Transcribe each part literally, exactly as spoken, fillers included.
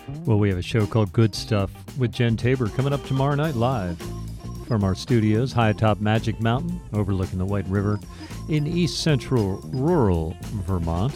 Well, we have a show called Good Stuff with Jen Tabor coming up tomorrow night live from our studios high atop Magic Mountain overlooking the White River in east central rural Vermont.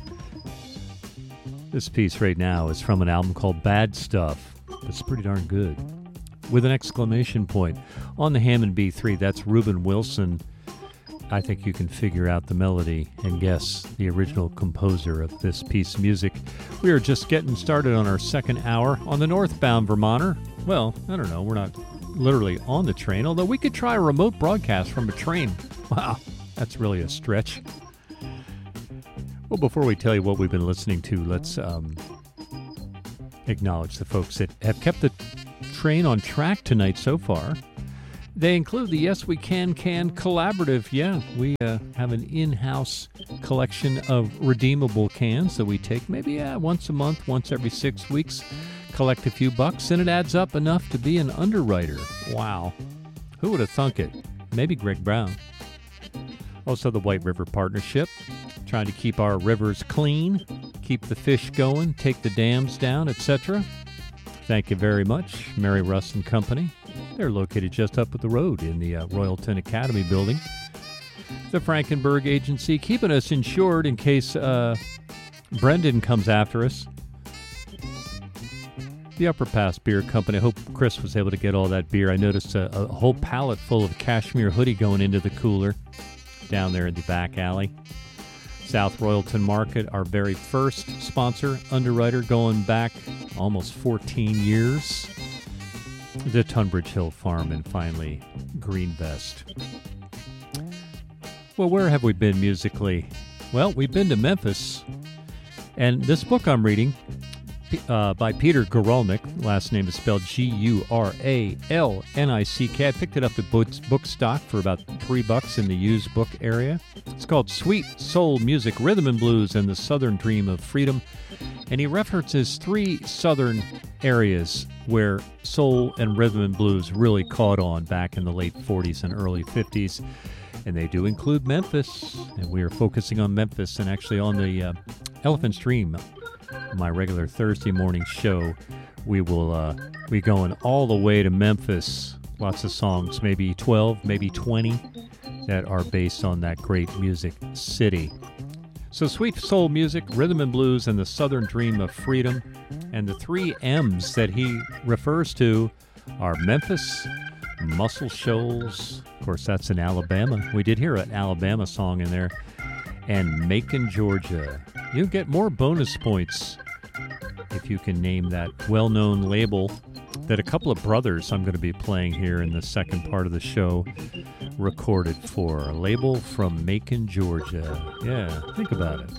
This piece right now is from an album called Bad Stuff. It's pretty darn good. With an exclamation point. On the Hammond B three, that's Reuben Wilson. I think you can figure out the melody and guess the original composer of this piece of music. We are just getting started on our second hour on the northbound Vermonter. Well, I don't know, we're not literally on the train, although we could try a remote broadcast from a train. Wow, that's really a stretch. Well, before we tell you what we've been listening to, let's um, acknowledge the folks that have kept the train on track tonight so far. They include the Yes We Can Can Collaborative. Yeah, we uh, have an in-house collection of redeemable cans that we take maybe uh, once a month, once every six weeks, collect a few bucks, and it adds up enough to be an underwriter. Wow. Who would have thunk it? Maybe Greg Brown. Also the White River Partnership, trying to keep our rivers clean, keep the fish going, take the dams down, et cetera. Thank you very much, Mary Russ and Company. They're located just up the road in the uh, Royalton Academy building. The Frankenberg Agency, keeping us insured in case uh, Brendan comes after us. The Upper Pass Beer Company. I hope Chris was able to get all that beer. I noticed a, a whole pallet full of cashmere hoodie going into the cooler down there in the back alley. South Royalton Market, our very first sponsor, underwriter, going back almost fourteen years. The Tunbridge Hill Farm, and finally, Greenvest. Well, where have we been musically? Well, we've been to Memphis, and this book I'm reading uh, by Peter Guralnick, last name is spelled G U R A L N I C K. I picked it up at Bookstock for about three bucks in the used book area. It's called Sweet Soul Music, Rhythm and Blues, and the Southern Dream of Freedom. And he references three southern areas where soul and rhythm and blues really caught on back in the late forties and early fifties. And they do include Memphis. And we are focusing on Memphis, and actually on the uh, Elephant Stream, my regular Thursday morning show, we will uh, be going all the way to Memphis. Lots of songs, maybe twelve, maybe twenty, that are based on that great music city. So sweet soul music, rhythm and blues, and the Southern Dream of Freedom. And the three M's that he refers to are Memphis, Muscle Shoals. Of course, that's in Alabama. We did hear an Alabama song in there. And Macon, Georgia. You'll get more bonus points if you can name that well-known label that a couple of brothers I'm going to be playing here in the second part of the show recorded for. A label from Macon, Georgia. Yeah, think about it.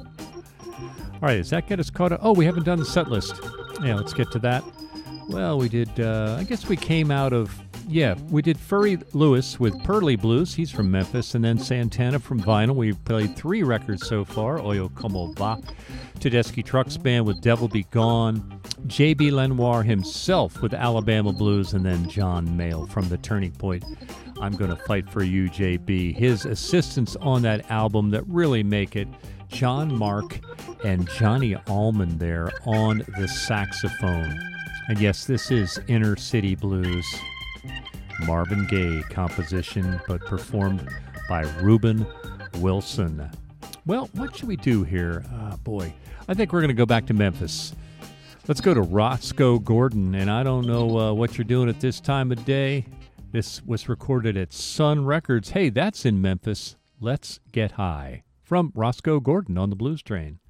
All right, does that get us caught up? Oh, we haven't done the set list. Yeah, let's get to that. Well, we did, uh, I guess we came out of, yeah, we did Furry Lewis with Pearly Blues. He's from Memphis. And then Santana from Vinyl. We've played three records so far. Oyo Como Va. Tedeschi Trucks Band with Devil Be Gone. J B. Lenoir himself with Alabama Blues. And then John Mayall from The Turning Point. I'm Gonna Fight For You, J B. His assistants on that album that really make it. John Mark and Johnny Allman there on the saxophone. And yes, this is Inner City Blues. Marvin Gaye composition, but performed by Reuben Wilson. Well, what should we do here? Oh, boy. I think we're going to go back to Memphis. Let's go to Roscoe Gordon, and I don't know uh, what you're doing at this time of day. This was recorded at Sun Records. Hey, that's in Memphis. Let's Get High. From Roscoe Gordon on the Blues Train.